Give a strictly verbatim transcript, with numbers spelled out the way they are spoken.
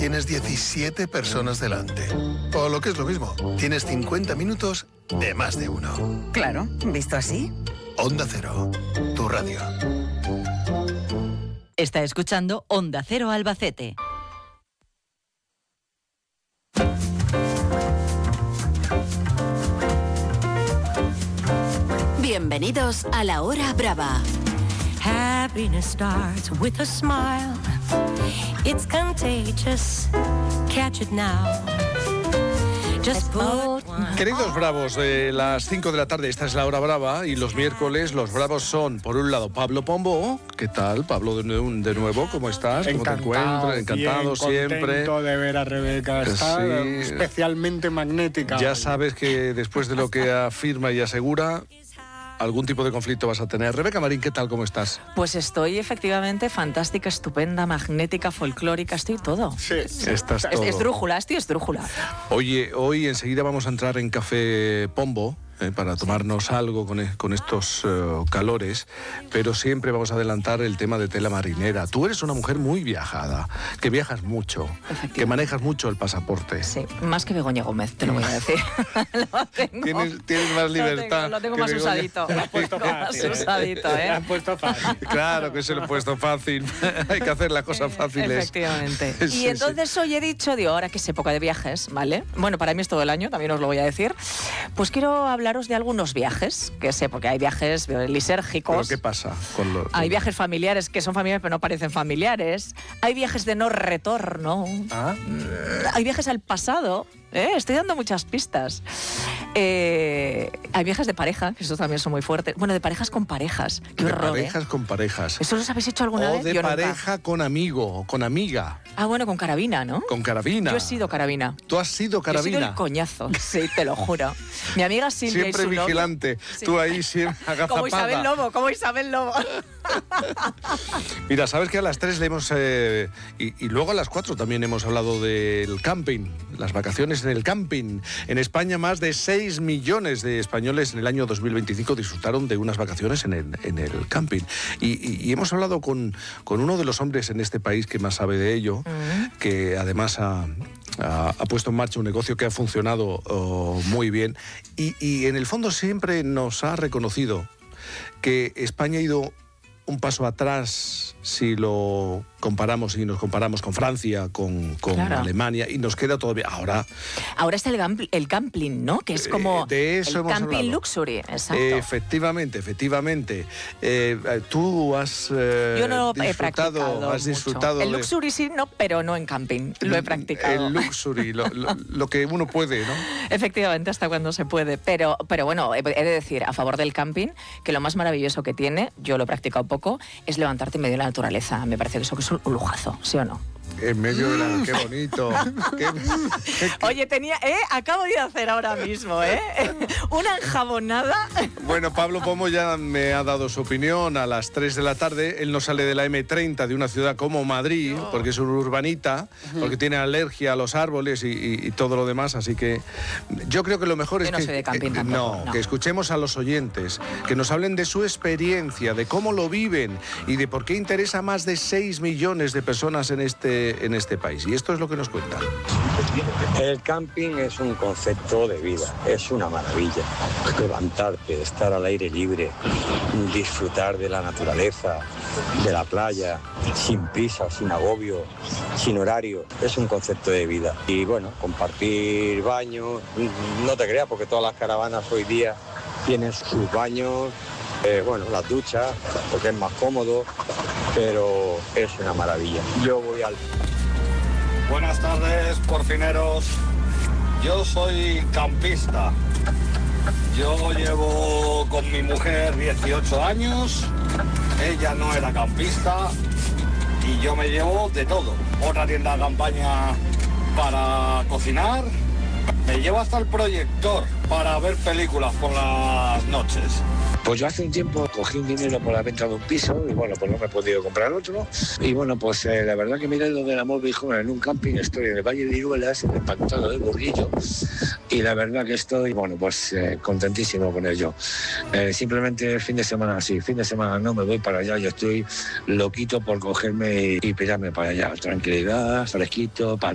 tienes diecisiete personas delante. O lo que es lo mismo, tienes cincuenta minutos de más de uno. Claro, visto así. Onda Cero, tu radio. Está escuchando Onda Cero Albacete. Bienvenidos a La Hora Brava. Happiness starts with a smile. It's contagious. Catch it now. Just put one. Queridos bravos, de las cinco de la tarde, esta es La Hora Brava, y los miércoles los bravos son, por un lado, Pablo Pombo. ¿Qué tal, Pablo, de, de nuevo? ¿Cómo estás? ¿Cómo Encantado, te encuentras? Encantado bien, siempre. Contento de ver a Rebeca. Está Sí. especialmente magnética. Ya hoy. sabes que después de lo que afirma y asegura, algún tipo de conflicto vas a tener. Rebeca Marín, ¿qué tal? ¿Cómo estás? Pues estoy efectivamente fantástica, estupenda, magnética, folclórica, estoy todo. Sí. Estás Es- todo. Esdrújula, estoy esdrújula. Oye, hoy enseguida vamos a entrar en Café Pombo, eh, para tomarnos algo con, e- con estos eh, calores, pero siempre vamos a adelantar el tema de tela marinera. Tú eres una mujer muy viajada, que viajas mucho, que manejas mucho el pasaporte. Sí, más que Begoña Gómez, te lo voy a decir. Lo tengo. Tienes, tienes más libertad. Lo tengo, lo tengo que más Begoña. usadito. Lo has puesto Más fácil, ¿eh? usadito, Te ¿eh? han puesto fácil. Claro que se lo he puesto fácil. Hay que hacer las cosas fáciles. Efectivamente. Y Sí, sí. entonces hoy he dicho, digo, ahora que es época de viajes, ¿vale? Bueno, para mí es todo el año, también os lo voy a decir. Pues quiero hablaros de algunos viajes, que sé, porque hay viajes lisérgicos. ¿Pero qué pasa con los...? Hay viajes familiares que son familiares pero no parecen familiares. Hay viajes de no retorno. ¿Ah? Hay viajes al pasado. ¿eh? Estoy dando muchas pistas. Eh, hay viajes de pareja, que esos también son muy fuertes. Bueno, de parejas con parejas. Qué De horror, parejas ¿eh? con parejas. ¿Eso los habéis hecho alguna O vez? de Yo nunca. pareja con amigo o con amiga. Ah, bueno, con carabina, ¿no? Con carabina. Yo he sido carabina. ¿Tú has sido Yo he sido carabina? el coñazo, sí, te lo juro. Mi amiga Silvia Siempre y su novio- vigilante. Sí. Tú ahí siempre agazapada. Como Isabel Lobo, como Isabel Lobo. Mira, sabes que a las tres le hemos... eh, y, y luego a las cuatro también hemos hablado del camping, las vacaciones en el camping. En España más de seis millones de españoles en el año dos mil veinticinco disfrutaron de unas vacaciones en el, en el camping. Y, y- y hemos hablado con, con uno de los hombres en este país que más sabe de ello, que además ha... Ha, ha puesto en marcha un negocio que ha funcionado oh, muy bien y, y en el fondo siempre nos ha reconocido que España ha ido un paso atrás si lo comparamos y nos comparamos con Francia, con, con Claro. Alemania, y nos queda todavía ahora. Ahora está el, gam- el camping, ¿no? Que es como Eh, de eso el hemos camping hablado. luxury, exacto. Efectivamente, efectivamente. Eh, eh, tú has eh, Yo no lo he disfrutado, practicado has mucho. disfrutado El de- luxury sí, no, pero no en camping. Lo he practicado. El luxury, lo, lo- lo que uno puede, ¿no? Efectivamente, hasta cuando se puede. Pero, pero bueno, he he de decir, a favor del camping, que lo más maravilloso que tiene, yo lo he practicado poco, es levantarte en medio de la naturaleza. Me parece que eso que es un lujazo, ¿sí o no? En medio de la... ¡Qué bonito! Qué- Oye, tenía, ¿eh? Acabo de hacer ahora mismo, ¿eh? Una enjabonada. Bueno, Pablo Pomo ya me ha dado su opinión a las tres de la tarde. Él no sale de la eme treinta de una ciudad como Madrid, porque es una urbanita, porque tiene alergia a los árboles y, y- y todo lo demás. Así que yo creo que lo mejor Yo es no que, soy de camping que- tampoco, no, no. que escuchemos a los oyentes, que nos hablen de su experiencia, de cómo lo viven y de por qué interesa a más de seis millones de personas en este, en este país. Y esto es lo que nos cuentan. El camping es un concepto de vida, es una maravilla. Levantarte, estar al aire libre, disfrutar de la naturaleza, de la playa, sin prisa, sin agobio, sin horario, es un concepto de vida. Y bueno, compartir baños, no te creas, porque todas las caravanas hoy día tienen sus baños, eh, bueno, las duchas, porque es más cómodo, pero es una maravilla. Yo voy al... Buenas tardes, porcineros. Yo soy campista. Yo llevo con mi mujer dieciocho años. Ella no era campista y yo me llevo de todo. Otra tienda de campaña para cocinar. Me llevo hasta el proyector para ver películas por las noches. Pues yo hace un tiempo cogí un dinero por la venta de un piso y bueno, pues no me he podido comprar otro. Y bueno, pues eh, la verdad que miré lo del amor viejo en un camping, estoy en el Valle de Iruelas, en el pantano del Burguillo, y la verdad que estoy, bueno, pues eh, contentísimo con ello. Eh, simplemente el fin de semana sí, fin de semana no me voy para allá, yo estoy loquito por cogerme y, y pirarme para allá. Tranquilidad, fresquito, pan.